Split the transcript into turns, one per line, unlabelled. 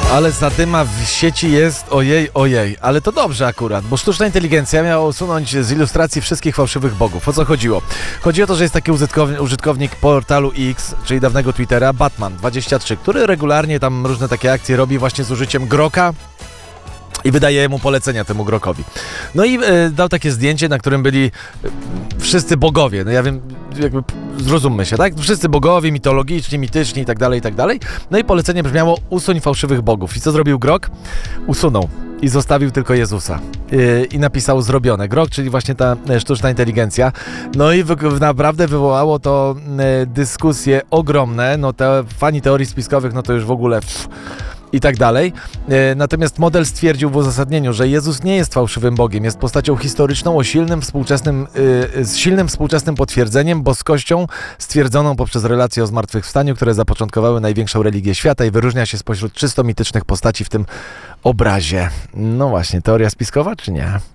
Ale zadyma w sieci jest ojej, ale to dobrze akurat, bo sztuczna inteligencja miała usunąć z ilustracji wszystkich fałszywych bogów. O co chodziło? Chodzi o to, że jest taki użytkownik portalu X, czyli dawnego Twittera, Batman23, który regularnie tam różne takie akcje robi właśnie z użyciem Groka i wydaje mu polecenia temu Grokowi. No i dał takie zdjęcie, na którym byli wszyscy bogowie. No ja wiem, jakby zrozummy się, tak? Wszyscy bogowie, mitologiczni, mityczni i tak dalej, i tak dalej. No i polecenie brzmiało: usuń fałszywych bogów. I co zrobił Grok? Usunął i zostawił tylko Jezusa. I napisał zrobione. Grok, czyli właśnie ta sztuczna inteligencja. No i naprawdę wywołało to dyskusje ogromne. No te fani teorii spiskowych, no to już w ogóle i tak dalej. Natomiast model stwierdził w uzasadnieniu, że Jezus nie jest fałszywym Bogiem, jest postacią historyczną o z silnym współczesnym potwierdzeniem, boskością stwierdzoną poprzez relacje o zmartwychwstaniu, które zapoczątkowały największą religię świata i wyróżnia się spośród czysto mitycznych postaci w tym obrazie. No właśnie, teoria spiskowa czy nie?